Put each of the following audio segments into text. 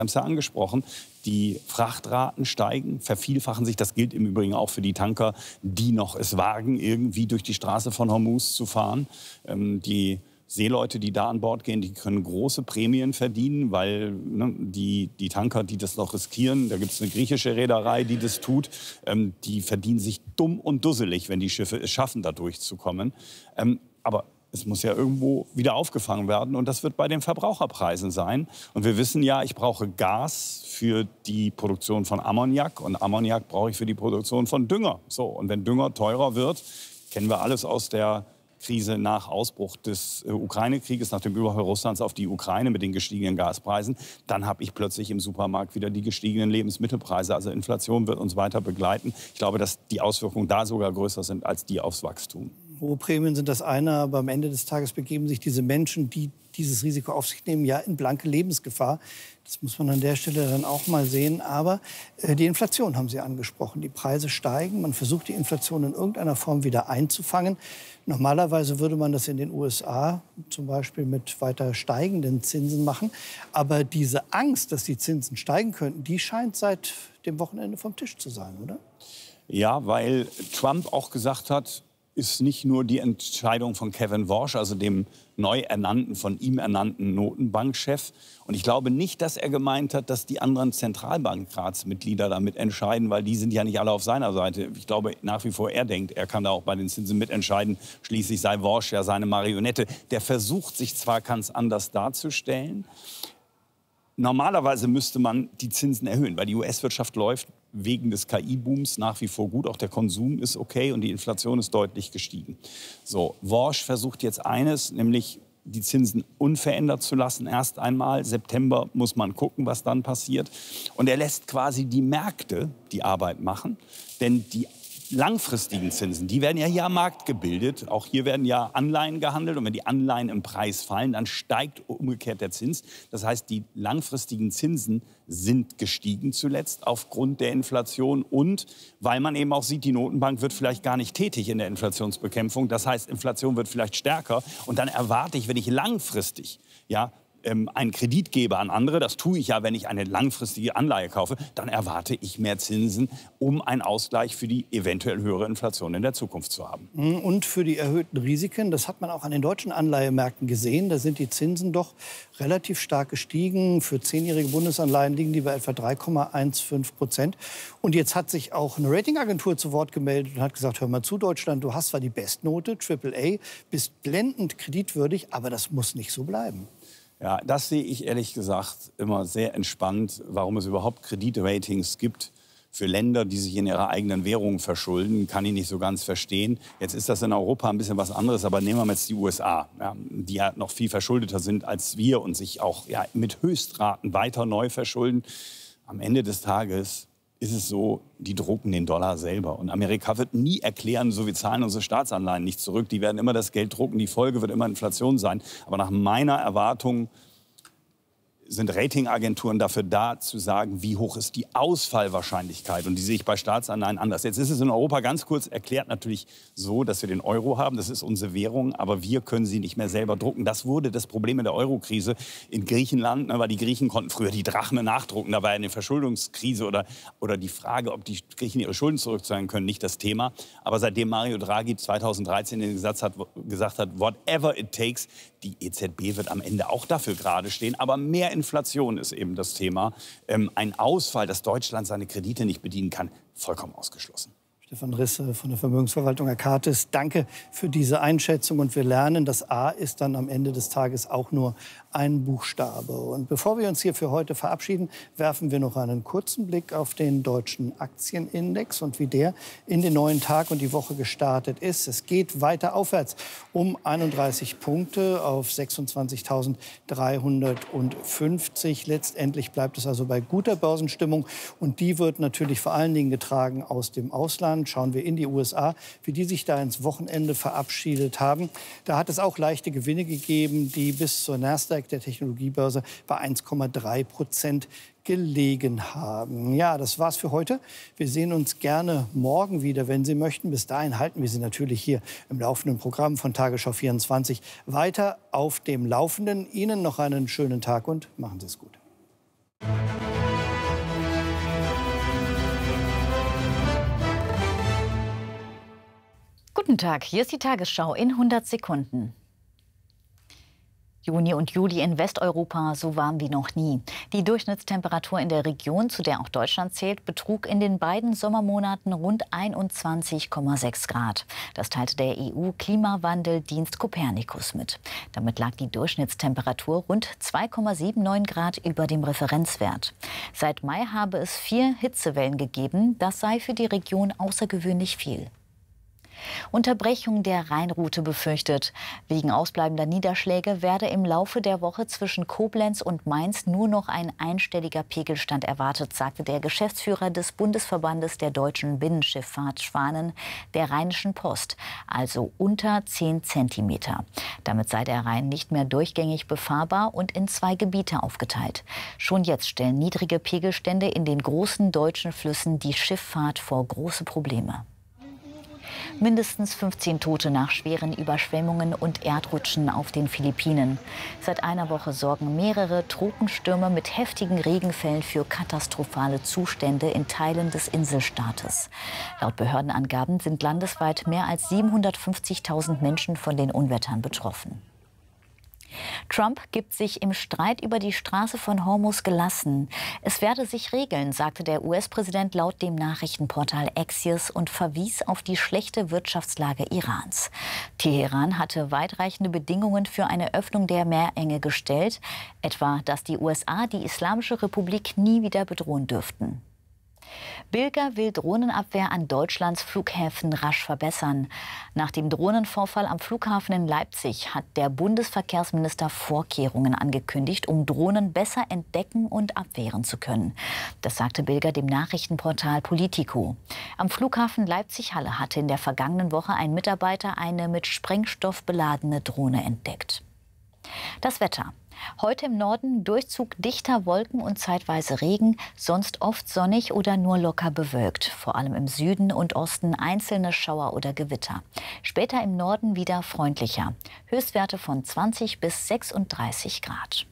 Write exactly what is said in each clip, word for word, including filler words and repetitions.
haben es ja angesprochen, die Frachtraten steigen, vervielfachen sich. Das gilt im Übrigen auch für die Tanker, die noch es wagen, irgendwie durch die Straße von Hormuz zu fahren. Ähm, die Seeleute, die da an Bord gehen, die können große Prämien verdienen, weil ne, die, die Tanker, die das noch riskieren, da gibt es eine griechische Reederei, die das tut, ähm, die verdienen sich dumm und dusselig, wenn die Schiffe es schaffen, da durchzukommen. Ähm, aber es muss ja irgendwo wieder aufgefangen werden und das wird bei den Verbraucherpreisen sein. Und wir wissen ja, ich brauche Gas für die Produktion von Ammoniak und Ammoniak brauche ich für die Produktion von Dünger. So, und wenn Dünger teurer wird, kennen wir alles aus der Krise nach Ausbruch des äh, Ukraine-Krieges, nach dem Überfall Russlands auf die Ukraine mit den gestiegenen Gaspreisen, dann habe ich plötzlich im Supermarkt wieder die gestiegenen Lebensmittelpreise. Also Inflation wird uns weiter begleiten. Ich glaube, dass die Auswirkungen da sogar größer sind als die aufs Wachstum. Hohe Prämien sind das eine, aber am Ende des Tages begeben sich diese Menschen, die dieses Risiko auf sich nehmen, ja in blanke Lebensgefahr. Das muss man an der Stelle dann auch mal sehen. Aber äh, die Inflation haben Sie angesprochen. Die Preise steigen. Man versucht, die Inflation in irgendeiner Form wieder einzufangen. Normalerweise würde man das in den U S A zum Beispiel mit weiter steigenden Zinsen machen. Aber diese Angst, dass die Zinsen steigen könnten, die scheint seit dem Wochenende vom Tisch zu sein, oder? Ja, weil Trump auch gesagt hat, ist nicht nur die Entscheidung von Kevin Warsh, also dem neu ernannten, von ihm ernannten Notenbankchef. Und ich glaube nicht, dass er gemeint hat, dass die anderen Zentralbankratsmitglieder damit entscheiden, weil die sind ja nicht alle auf seiner Seite. Ich glaube nach wie vor, er denkt, er kann da auch bei den Zinsen mitentscheiden. Schließlich sei Warsh ja seine Marionette. Der versucht sich zwar ganz anders darzustellen. Normalerweise müsste man die Zinsen erhöhen, weil die U S-Wirtschaft läuft wegen des K I-Booms nach wie vor gut. Auch der Konsum ist okay und die Inflation ist deutlich gestiegen. So, Warsh versucht jetzt eines, nämlich die Zinsen unverändert zu lassen. Erst einmal, September muss man gucken, was dann passiert. Und er lässt quasi die Märkte die Arbeit machen, denn die langfristigen Zinsen, die werden ja hier am Markt gebildet. Auch hier werden ja Anleihen gehandelt. Und wenn die Anleihen im Preis fallen, dann steigt umgekehrt der Zins. Das heißt, die langfristigen Zinsen sind gestiegen zuletzt aufgrund der Inflation. Und weil man eben auch sieht, die Notenbank wird vielleicht gar nicht tätig in der Inflationsbekämpfung. Das heißt, Inflation wird vielleicht stärker. Und dann erwarte ich, wenn ich langfristig ja, einen Kredit gebe an andere, das tue ich ja, wenn ich eine langfristige Anleihe kaufe, dann erwarte ich mehr Zinsen, um einen Ausgleich für die eventuell höhere Inflation in der Zukunft zu haben. Und für die erhöhten Risiken, das hat man auch an den deutschen Anleihemärkten gesehen, da sind die Zinsen doch relativ stark gestiegen. Für zehnjährige Bundesanleihen liegen die bei etwa drei Komma fünfzehn Prozent. Und jetzt hat sich auch eine Ratingagentur zu Wort gemeldet und hat gesagt, hör mal zu, Deutschland, du hast zwar die Bestnote, Triple A, bist blendend kreditwürdig, aber das muss nicht so bleiben. Ja, das sehe ich ehrlich gesagt immer sehr entspannt, warum es überhaupt Kreditratings gibt für Länder, die sich in ihrer eigenen Währung verschulden, kann ich nicht so ganz verstehen. Jetzt ist das in Europa ein bisschen was anderes, aber nehmen wir jetzt die U S A, ja, die ja noch viel verschuldeter sind als wir und sich auch ja, mit Höchstraten weiter neu verschulden. Am Ende des Tages ist es so, die drucken den Dollar selber. Und Amerika wird nie erklären, so wir zahlen unsere Staatsanleihen nicht zurück. Die werden immer das Geld drucken, die Folge wird immer Inflation sein. Aber nach meiner Erwartung sind Ratingagenturen dafür da, zu sagen, wie hoch ist die Ausfallwahrscheinlichkeit. Und die sehe ich bei Staatsanleihen anders. Jetzt ist es in Europa ganz kurz erklärt natürlich so, dass wir den Euro haben. Das ist unsere Währung, aber wir können sie nicht mehr selber drucken. Das wurde das Problem in der Eurokrise in Griechenland, ne, weil die Griechen konnten früher die Drachme nachdrucken. Da war eine Verschuldungskrise oder, oder die Frage, ob die Griechen ihre Schulden zurückzahlen können, nicht das Thema. Aber seitdem Mario Draghi zweitausenddreizehn den Gesetz hat, gesagt hat, whatever it takes, die E Z B wird am Ende auch dafür gerade stehen. Aber mehr Inflation ist eben das Thema. Ähm, ein Ausfall, dass Deutschland seine Kredite nicht bedienen kann, vollkommen ausgeschlossen. Stefan Risse von der Vermögensverwaltung Arcatis, danke für diese Einschätzung. Und wir lernen, das A ist dann am Ende des Tages auch nur ein Buchstabe. Und bevor wir uns hier für heute verabschieden, werfen wir noch einen kurzen Blick auf den deutschen Aktienindex und wie der in den neuen Tag und die Woche gestartet ist. Es geht weiter aufwärts um einunddreißig Punkte auf sechsundzwanzigtausenddreihundertfünfzig. Letztendlich bleibt es also bei guter Börsenstimmung. Und die wird natürlich vor allen Dingen getragen aus dem Ausland. Schauen wir in die U S A, wie die sich da ins Wochenende verabschiedet haben. Da hat es auch leichte Gewinne gegeben, die bis zur Nasdaq, der Technologiebörse, bei eins Komma drei Prozent gelegen haben. Ja, das war's für heute. Wir sehen uns gerne morgen wieder, wenn Sie möchten. Bis dahin halten wir Sie natürlich hier im laufenden Programm von Tagesschau vierundzwanzig weiter auf dem Laufenden. Ihnen noch einen schönen Tag und machen Sie es gut. Guten Tag, hier ist die Tagesschau in hundert Sekunden. Juni und Juli in Westeuropa so warm wie noch nie. Die Durchschnittstemperatur in der Region, zu der auch Deutschland zählt, betrug in den beiden Sommermonaten rund einundzwanzig Komma sechs Grad. Das teilte der E U-Klimawandeldienst Copernicus mit. Damit lag die Durchschnittstemperatur rund zwei Komma neunundsiebzig Grad über dem Referenzwert. Seit Mai habe es vier Hitzewellen gegeben. Das sei für die Region außergewöhnlich viel. Unterbrechung der Rheinroute befürchtet. Wegen ausbleibender Niederschläge werde im Laufe der Woche zwischen Koblenz und Mainz nur noch ein einstelliger Pegelstand erwartet, sagte der Geschäftsführer des Bundesverbandes der deutschen Binnenschifffahrt Schwanen der Rheinischen Post, also unter zehn Zentimeter. Damit sei der Rhein nicht mehr durchgängig befahrbar und in zwei Gebiete aufgeteilt. Schon jetzt stellen niedrige Pegelstände in den großen deutschen Flüssen die Schifffahrt vor große Probleme. Mindestens fünfzehn Tote nach schweren Überschwemmungen und Erdrutschen auf den Philippinen. Seit einer Woche sorgen mehrere Tropenstürme mit heftigen Regenfällen für katastrophale Zustände in Teilen des Inselstaates. Laut Behördenangaben sind landesweit mehr als siebenhundertfünfzigtausend Menschen von den Unwettern betroffen. Trump gibt sich im Streit über die Straße von Hormuz gelassen. Es werde sich regeln, sagte der U S-Präsident laut dem Nachrichtenportal Axios und verwies auf die schlechte Wirtschaftslage Irans. Teheran hatte weitreichende Bedingungen für eine Öffnung der Meerenge gestellt, etwa, dass die U S A die Islamische Republik nie wieder bedrohen dürften. Bilger will Drohnenabwehr an Deutschlands Flughäfen rasch verbessern. Nach dem Drohnenvorfall am Flughafen in Leipzig hat der Bundesverkehrsminister Vorkehrungen angekündigt, um Drohnen besser entdecken und abwehren zu können. Das sagte Bilger dem Nachrichtenportal Politico. Am Flughafen Leipzig-Halle hatte in der vergangenen Woche ein Mitarbeiter eine mit Sprengstoff beladene Drohne entdeckt. Das Wetter. Heute im Norden Durchzug dichter Wolken und zeitweise Regen, sonst oft sonnig oder nur locker bewölkt. Vor allem im Süden und Osten einzelne Schauer oder Gewitter. Später im Norden wieder freundlicher. Höchstwerte von zwanzig bis sechsunddreißig Grad.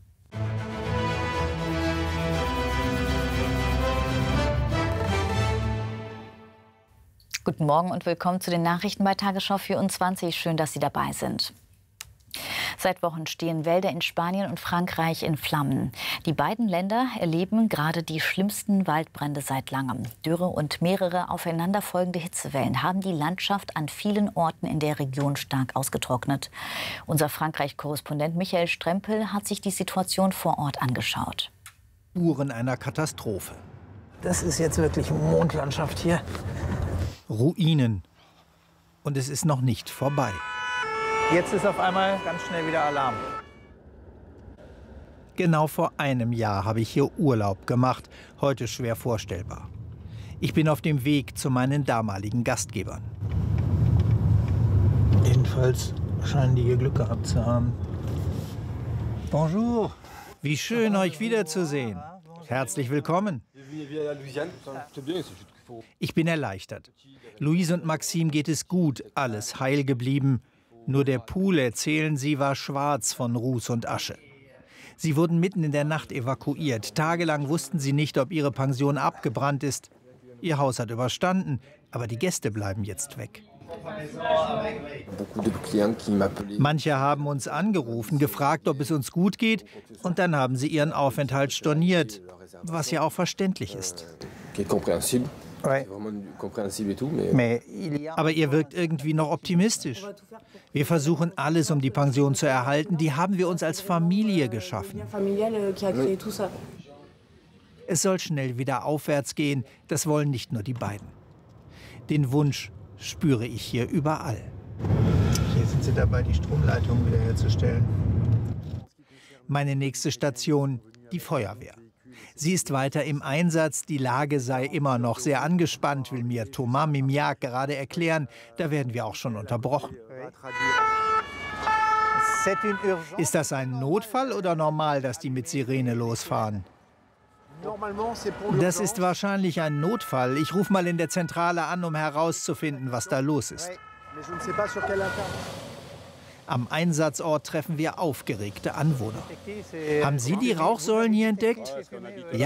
Guten Morgen und willkommen zu den Nachrichten bei Tagesschau vierundzwanzig. Schön, dass Sie dabei sind. Seit Wochen stehen Wälder in Spanien und Frankreich in Flammen. Die beiden Länder erleben gerade die schlimmsten Waldbrände seit langem. Dürre und mehrere aufeinanderfolgende Hitzewellen haben die Landschaft an vielen Orten in der Region stark ausgetrocknet. Unser Frankreich-Korrespondent Michael Strempel hat sich die Situation vor Ort angeschaut. Spuren einer Katastrophe. Das ist jetzt wirklich Mondlandschaft hier. Ruinen. Und es ist noch nicht vorbei. Jetzt ist auf einmal ganz schnell wieder Alarm. Genau vor einem Jahr habe ich hier Urlaub gemacht, heute schwer vorstellbar. Ich bin auf dem Weg zu meinen damaligen Gastgebern. Jedenfalls scheinen die hier Glück gehabt zu haben. Bonjour. Wie schön, euch wiederzusehen. Herzlich willkommen. Ich bin erleichtert. Louise und Maxime geht es gut, alles heil geblieben. Nur der Pool, erzählen sie, war schwarz von Ruß und Asche. Sie wurden mitten in der Nacht evakuiert. Tagelang wussten sie nicht, ob ihre Pension abgebrannt ist. Ihr Haus hat überstanden, aber die Gäste bleiben jetzt weg. Manche haben uns angerufen, gefragt, ob es uns gut geht. Und dann haben sie ihren Aufenthalt storniert, was ja auch verständlich ist. Aber ihr wirkt irgendwie noch optimistisch. Wir versuchen alles, um die Pension zu erhalten. Die haben wir uns als Familie geschaffen. Es soll schnell wieder aufwärts gehen. Das wollen nicht nur die beiden. Den Wunsch spüre ich hier überall. Hier sind sie dabei, die Stromleitung wiederherzustellen. Meine nächste Station, die Feuerwehr. Sie ist weiter im Einsatz, die Lage sei immer noch sehr angespannt, will mir Thomas Mimiak gerade erklären. Da werden wir auch schon unterbrochen. Ist das ein Notfall oder normal, dass die mit Sirene losfahren? Das ist wahrscheinlich ein Notfall. Ich rufe mal in der Zentrale an, um herauszufinden, was da los ist. Am Einsatzort treffen wir aufgeregte Anwohner. Haben Sie die Rauchsäulen hier entdeckt? Ja.